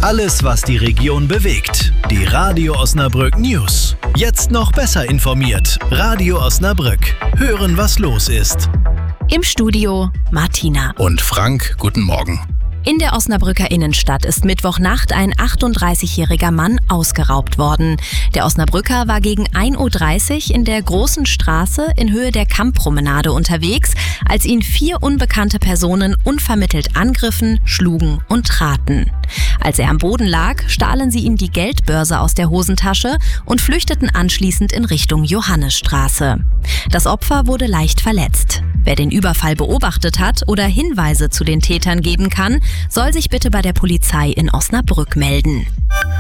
Alles, was die Region bewegt. Die Radio Osnabrück News. Jetzt noch besser informiert. Radio Osnabrück. Hören, was los ist. Im Studio Martina und Frank, guten Morgen. In der Osnabrücker Innenstadt ist Mittwochnacht ein 38-jähriger Mann ausgeraubt worden. Der Osnabrücker war gegen 1:30 Uhr in der Großen Straße in Höhe der Kammpromenade unterwegs, als ihn 4 unbekannte Personen unvermittelt angriffen, schlugen und traten. Als er am Boden lag, stahlen sie ihm die Geldbörse aus der Hosentasche und flüchteten anschließend in Richtung Johannesstraße. Das Opfer wurde leicht verletzt. Wer den Überfall beobachtet hat oder Hinweise zu den Tätern geben kann, soll sich bitte bei der Polizei in Osnabrück melden.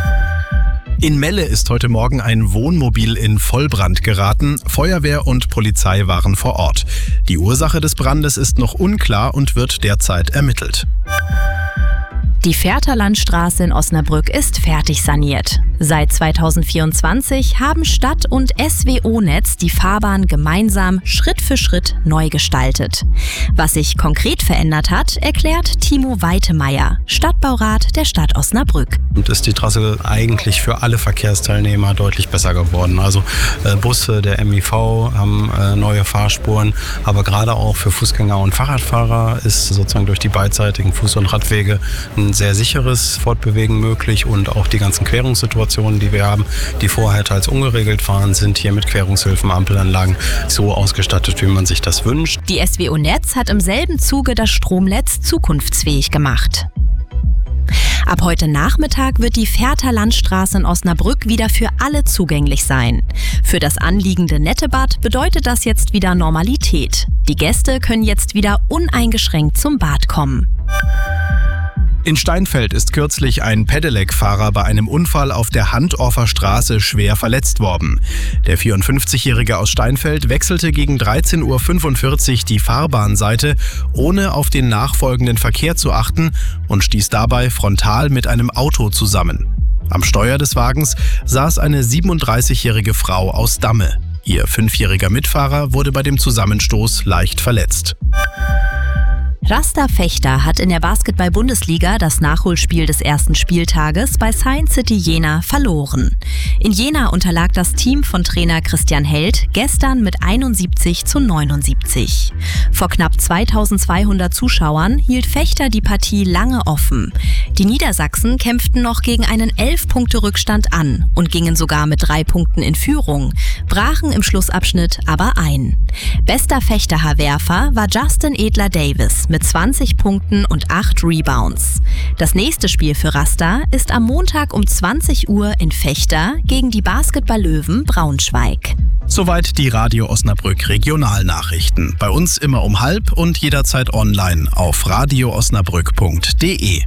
In Melle ist heute Morgen ein Wohnmobil in Vollbrand geraten. Feuerwehr und Polizei waren vor Ort. Die Ursache des Brandes ist noch unklar und wird derzeit ermittelt. Die Fährterlandstraße in Osnabrück ist fertig saniert. Seit 2024 haben Stadt und SWO-Netz die Fahrbahn gemeinsam Schritt für Schritt neu gestaltet. Was sich konkret verändert hat, erklärt Timo Weitemeyer, Stadtbaurat der Stadt Osnabrück. Und ist die Trasse eigentlich für alle Verkehrsteilnehmer deutlich besser geworden. Also Busse, der MIV haben neue Fahrspuren, aber gerade auch für Fußgänger und Fahrradfahrer ist sozusagen durch die beidseitigen Fuß- und Radwege ein sehr sicheres Fortbewegen möglich und auch die ganzen Querungssituationen, die wir haben, die vorher teils ungeregelt waren, sind hier mit Querungshilfen, Ampelanlagen so ausgestattet, wie man sich das wünscht. Die SWO-Netz hat im selben Zuge das Stromnetz zukunftsfähig gemacht. Ab heute Nachmittag wird die Fährterlandstraße in Osnabrück wieder für alle zugänglich sein. Für das anliegende Nettebad bedeutet das jetzt wieder Normalität. Die Gäste können jetzt wieder uneingeschränkt zum Bad kommen. In Steinfeld ist kürzlich ein Pedelec-Fahrer bei einem Unfall auf der Handorfer Straße schwer verletzt worden. Der 54-Jährige aus Steinfeld wechselte gegen 13:45 Uhr die Fahrbahnseite, ohne auf den nachfolgenden Verkehr zu achten und stieß dabei frontal mit einem Auto zusammen. Am Steuer des Wagens saß eine 37-jährige Frau aus Damme. Ihr 5-jähriger Mitfahrer wurde bei dem Zusammenstoß leicht verletzt. Rasta Vechta hat in der Basketball-Bundesliga das Nachholspiel des ersten Spieltages bei Science City Jena verloren. In Jena unterlag das Team von Trainer Christian Held gestern mit 71:79. Vor knapp 2200 Zuschauern hielt Vechta die Partie lange offen. Die Niedersachsen kämpften noch gegen einen 11-Punkte-Rückstand an und gingen sogar mit 3 Punkten in Führung, brachen im Schlussabschnitt aber ein. Bester Vechtaer-Werfer war Justin Edler-Davis mit 20 Punkten und 8 Rebounds. Das nächste Spiel für Rasta ist am Montag um 20 Uhr in Vechta gegen die Basketball-Löwen Braunschweig. Soweit die Radio Osnabrück Regionalnachrichten. Bei uns immer um 12:30 und jederzeit online auf radioosnabrück.de.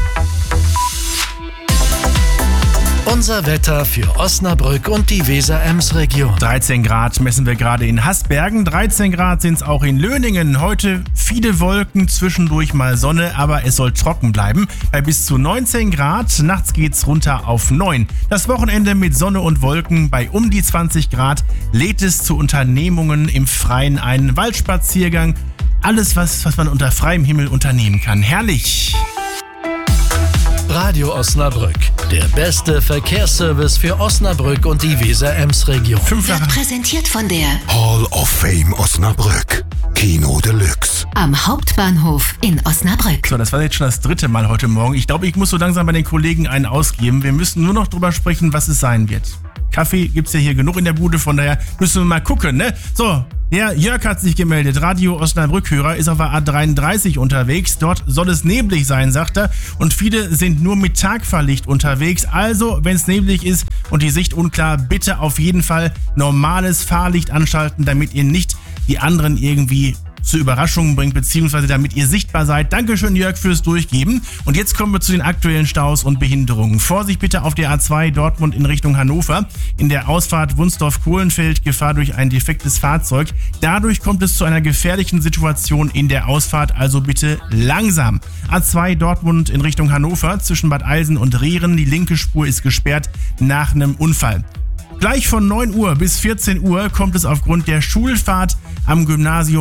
Unser Wetter für Osnabrück und die Weser-Ems-Region. 13 Grad messen wir gerade in Hasbergen, 13 Grad sind es auch in Löningen. Heute viele Wolken, zwischendurch mal Sonne, aber es soll trocken bleiben. Bei bis zu 19 Grad, nachts geht's runter auf 9. Das Wochenende mit Sonne und Wolken bei um die 20 Grad lädt es zu Unternehmungen im Freien ein. Waldspaziergang, alles was man unter freiem Himmel unternehmen kann. Herrlich! Radio Osnabrück, der beste Verkehrsservice für Osnabrück und die Weser-Ems-Region. Wird präsentiert von der Hall of Fame Osnabrück. Kino Deluxe. Am Hauptbahnhof in Osnabrück. So, das war jetzt schon das 3. Mal heute Morgen. Ich glaube, ich muss so langsam bei den Kollegen einen ausgeben. Wir müssen nur noch drüber sprechen, was es sein wird. Kaffee gibt's ja hier genug in der Bude, von daher müssen wir mal gucken, ne? So, ja, Jörg hat sich gemeldet. Radio Osnabrück-Hörer ist auf der A33 unterwegs. Dort soll es neblig sein, sagt er. Und viele sind nur mit Tagfahrlicht unterwegs. Also, wenn es neblig ist und die Sicht unklar, bitte auf jeden Fall normales Fahrlicht anschalten, damit ihr nicht die anderen irgendwie zu Überraschungen bringt, beziehungsweise damit ihr sichtbar seid. Dankeschön, Jörg, fürs Durchgeben. Und jetzt kommen wir zu den aktuellen Staus und Behinderungen. Vorsicht bitte auf der A2 Dortmund in Richtung Hannover. In der Ausfahrt Wunsdorf-Kohlenfeld Gefahr durch ein defektes Fahrzeug. Dadurch kommt es zu einer gefährlichen Situation in der Ausfahrt, also bitte langsam. A2 Dortmund in Richtung Hannover zwischen Bad Eilsen und Rehren. Die linke Spur ist gesperrt nach einem Unfall. Gleich von 9 Uhr bis 14 Uhr kommt es aufgrund der Schulfahrt am Gymnasium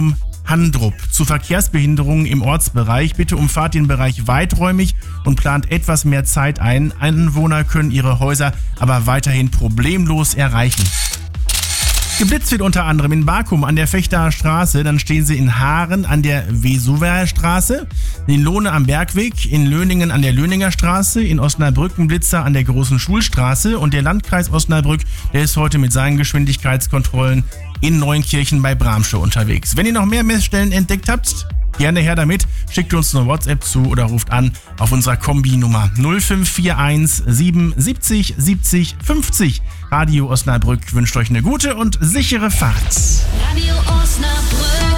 Handrup. Zu Verkehrsbehinderungen im Ortsbereich. Bitte umfahrt den Bereich weiträumig und plant etwas mehr Zeit ein. Anwohner können ihre Häuser aber weiterhin problemlos erreichen. Geblitzt wird unter anderem in Bakum an der Vechtaer Straße, dann stehen sie in Haaren an der Vesuver Straße, in Lohne am Bergweg, in Löningen an der Löninger Straße, in Osnabrück ein Blitzer an der Großen Schulstraße und der Landkreis Osnabrück, der ist heute mit seinen Geschwindigkeitskontrollen in Neunkirchen bei Bramsche unterwegs. Wenn ihr noch mehr Messstellen entdeckt habt, gerne her damit, schickt uns eine WhatsApp zu oder ruft an auf unserer Kombi-Nummer 0541 77 70 50. Radio Osnabrück wünscht euch eine gute und sichere Fahrt. Radio Osnabrück.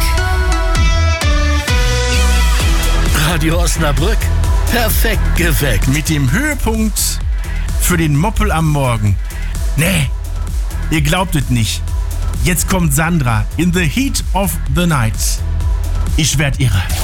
Radio Osnabrück, perfekt geweckt. Mit dem Höhepunkt für den Moppel am Morgen. Nee, ihr glaubt es nicht. Jetzt kommt Sandra in the heat of the night. Ich werd irre.